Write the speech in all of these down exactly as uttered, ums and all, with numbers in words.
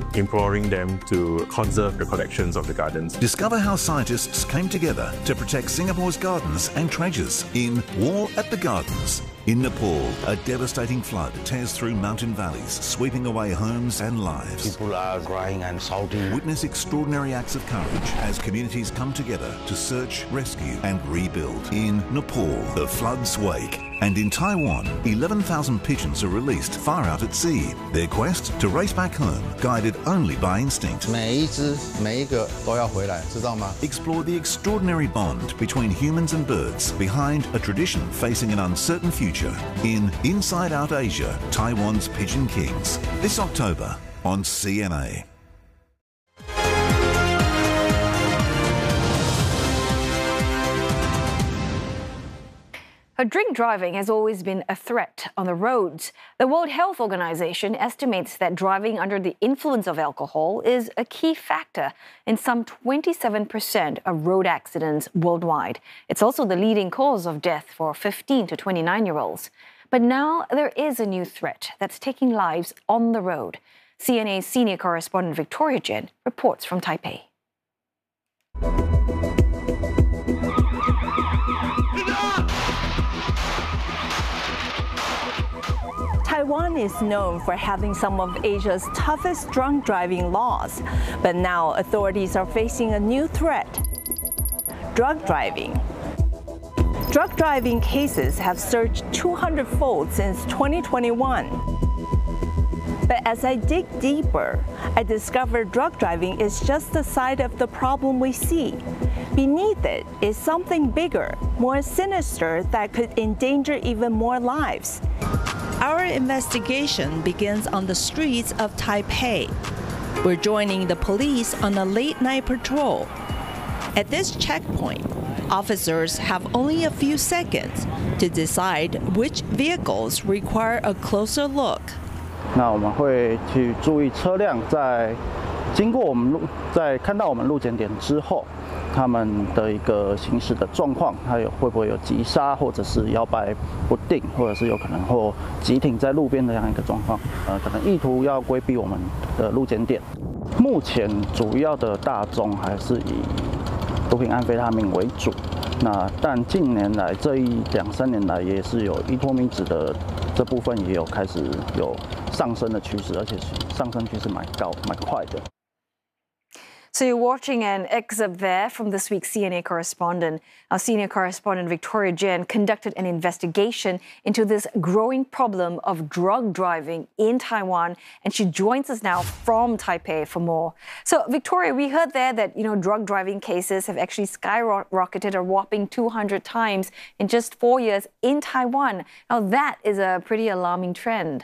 imploring them to conserve the collections of the gardens. Discover how scientists came together to protect Singapore's gardens and treasures in War at the Gardens. In Nepal, a devastating flood tears through mountain valleys, sweeping away homes and lives. People are crying and shouting. Witness extraordinary acts of courage as communities come together to search, rescue and rebuild. In Nepal, the floods wake. And in Taiwan, eleven thousand pigeons are released far out at sea. Their quest to race back home, guided only by instinct. 每一只每一个都要回来，知道吗？ Explore the extraordinary bond between humans and birds behind a tradition facing an uncertain future in Inside Out Asia, Taiwan's Pigeon Kings. This October on C N A. Drink driving has always been a threat on the roads. The World Health Organization estimates that driving under the influence of alcohol is a key factor in some twenty-seven percent of road accidents worldwide. It's also the leading cause of death for fifteen to twenty-nine-year-olds. But now there is a new threat that's taking lives on the road. C N A's senior correspondent Victoria Jen reports from Taipei. Taiwan is known for having some of Asia's toughest drunk driving laws, but now authorities are facing a new threat: drug driving. Drug driving cases have surged two hundred fold since twenty twenty-one. But as I dig deeper, I discover drug driving is just the side of the problem we see. Beneath it is something bigger, more sinister, that could endanger even more lives. Our investigation begins on the streets of Taipei. We're joining the police on a late-night patrol. At this checkpoint, officers have only a few seconds to decide which vehicles require a closer look. 那我们会去注意车辆在经过我们路，在看到我们路检点之后，他们的一个行驶的状况，还有会不会有急刹，或者是摇摆不定，或者是有可能或急停在路边的这样一个状况。呃，可能意图要规避我们的路检点。目前主要的大众还是以毒品安非他命为主。那但近年来这一两三年来，也是有依托米酯的这部分也有开始有上升的趋势，而且上升趋势蛮高、蛮快的。 So you're watching an excerpt there from this week's C N A correspondent. Our senior correspondent Victoria Jen conducted an investigation into this growing problem of drug driving in Taiwan, and she joins us now from Taipei for more. So Victoria, we heard there that, you know, drug driving cases have actually skyrocketed a whopping two hundred times in just four years in Taiwan. Now that is a pretty alarming trend.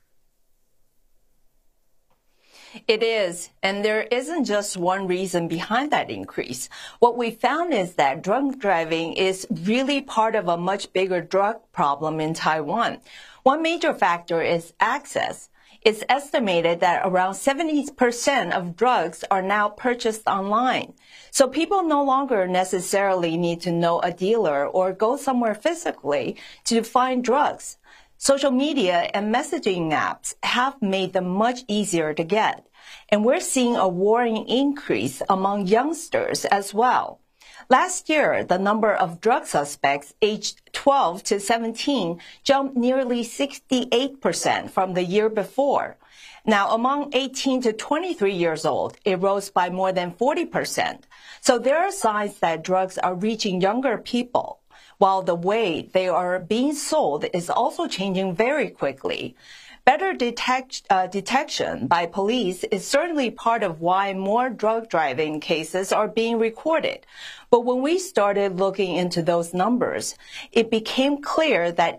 It is, and there isn't just one reason behind that increase. What we found is that drunk driving is really part of a much bigger drug problem in Taiwan. One major factor is access. It's estimated that around seventy percent of drugs are now purchased online. So people no longer necessarily need to know a dealer or go somewhere physically to find drugs. Social media and messaging apps have made them much easier to get. And we're seeing a worrying increase among youngsters as well. Last year, the number of drug suspects aged twelve to seventeen jumped nearly sixty-eight percent from the year before. Now, among eighteen to twenty-three years old, it rose by more than forty percent. So there are signs that drugs are reaching younger people, while the way they are being sold is also changing very quickly. Better detect, uh, detection by police is certainly part of why more drug driving cases are being recorded. But when we started looking into those numbers, it became clear that